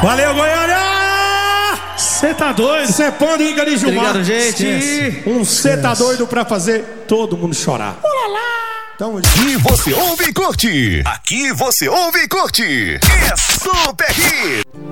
Valeu, Goiânia! Cê tá doido? Cê pode ir, Gari Gilmar. Obrigado, gente. Cê tá doido pra fazer todo mundo chorar. Tamo junto. E você ouve e curte. Aqui você ouve e curte. É Super Hit.